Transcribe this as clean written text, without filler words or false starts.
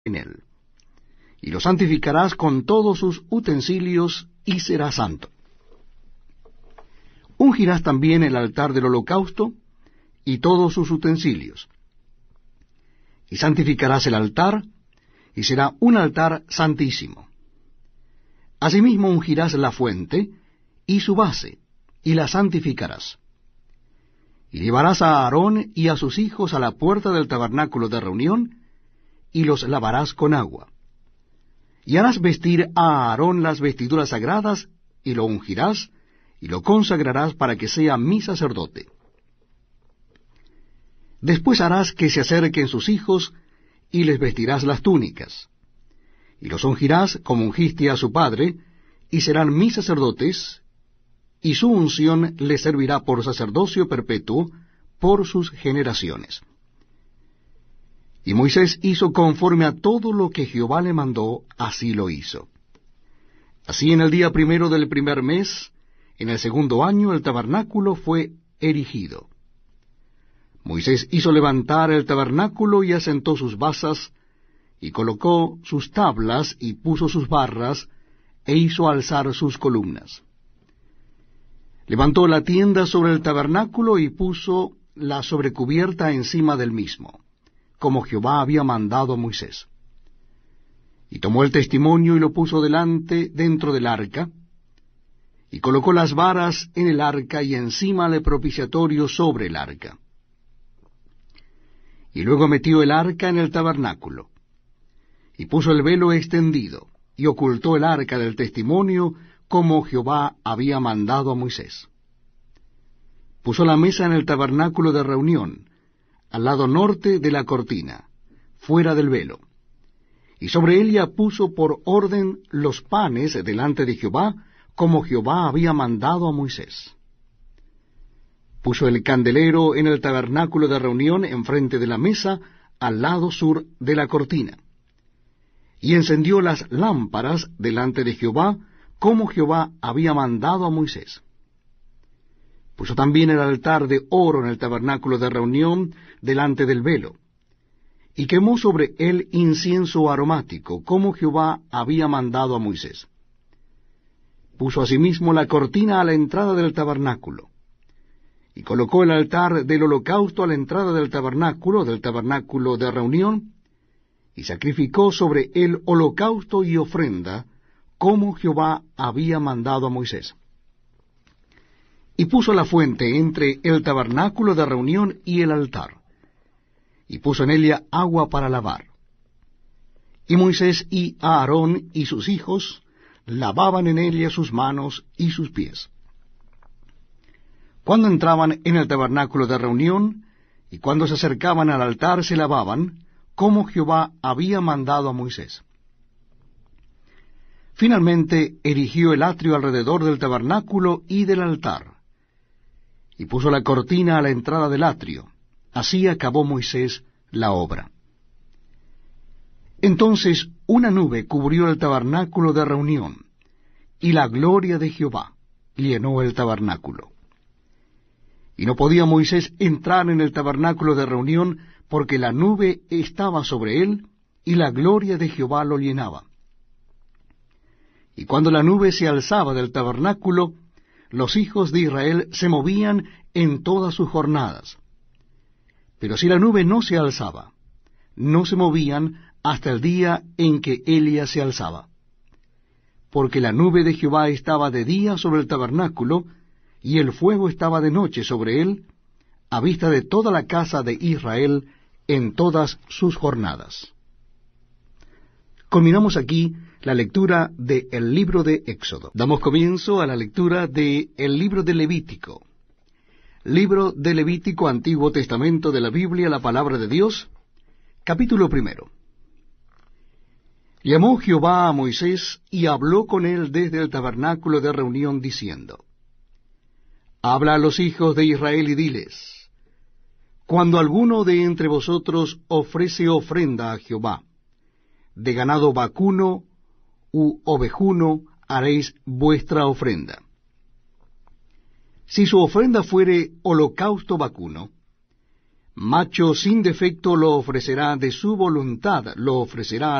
en él. Y lo santificarás con todos sus utensilios, y será santo. Ungirás también el altar del holocausto, y todos sus utensilios. Y santificarás el altar, y será un altar santísimo. Asimismo ungirás la fuente, y su base, y la santificarás. Y llevarás a Aarón y a sus hijos a la puerta del tabernáculo de reunión, y los lavarás con agua. Y harás vestir a Aarón las vestiduras sagradas, y lo ungirás, y lo consagrarás para que sea mi sacerdote. Después harás que se acerquen sus hijos, y les vestirás las túnicas. Y los ungirás como ungiste a su padre, y serán mis sacerdotes, y su unción les servirá por sacerdocio perpetuo por sus generaciones. Y Moisés hizo conforme a todo lo que Jehová le mandó, así lo hizo. Así en el día primero del primer mes, en el segundo año, el tabernáculo fue erigido. Moisés hizo levantar el tabernáculo y asentó sus basas, y colocó sus tablas y puso sus barras, e hizo alzar sus columnas. Levantó la tienda sobre el tabernáculo y puso la sobrecubierta encima del mismo, como Jehová había mandado a Moisés. Y tomó el testimonio y lo puso dentro del arca, y colocó las varas en el arca y encima el propiciatorio sobre el arca. Y luego metió el arca en el tabernáculo, y puso el velo extendido, y ocultó el arca del testimonio, como Jehová había mandado a Moisés. Puso la mesa en el tabernáculo de reunión, al lado norte de la cortina, fuera del velo. Y sobre ella puso por orden los panes delante de Jehová, como Jehová había mandado a Moisés. Puso el candelero en el tabernáculo de reunión enfrente de la mesa, al lado sur de la cortina. Y encendió las lámparas delante de Jehová, como Jehová había mandado a Moisés. Puso también el altar de oro en el tabernáculo de reunión delante del velo, y quemó sobre él incienso aromático, como Jehová había mandado a Moisés. Puso asimismo la cortina a la entrada del tabernáculo, y colocó el altar del holocausto a la entrada del tabernáculo de reunión, y sacrificó sobre él holocausto y ofrenda, como Jehová había mandado a Moisés. Y puso la fuente entre el tabernáculo de reunión y el altar, y puso en ella agua para lavar. Y Moisés y Aarón y sus hijos lavaban en ella sus manos y sus pies. Cuando entraban en el tabernáculo de reunión, y cuando se acercaban al altar se lavaban, como Jehová había mandado a Moisés. Finalmente erigió el atrio alrededor del tabernáculo y del altar, y puso la cortina a la entrada del atrio. Así acabó Moisés la obra. Entonces una nube cubrió el tabernáculo de reunión, y la gloria de Jehová llenó el tabernáculo. Y no podía Moisés entrar en el tabernáculo de reunión, porque la nube estaba sobre él, y la gloria de Jehová lo llenaba. Y cuando la nube se alzaba del tabernáculo, los hijos de Israel se movían en todas sus jornadas. Pero si la nube no se alzaba, no se movían hasta el día en que Elías se alzaba. Porque la nube de Jehová estaba de día sobre el tabernáculo, y el fuego estaba de noche sobre él, a vista de toda la casa de Israel en todas sus jornadas. Culminamos aquí la lectura del libro de Éxodo. Damos comienzo a la lectura del libro de Levítico. Libro de Levítico, Antiguo Testamento de la Biblia, la palabra de Dios, capítulo 1. Llamó Jehová a Moisés y habló con él desde el tabernáculo de reunión, diciendo: Habla a los hijos de Israel y diles: Cuando alguno de entre vosotros ofrece ofrenda a Jehová, de ganado vacuno u ovejuno haréis vuestra ofrenda. Si su ofrenda fuere holocausto vacuno, Macho sin defecto lo ofrecerá de su voluntad, lo ofrecerá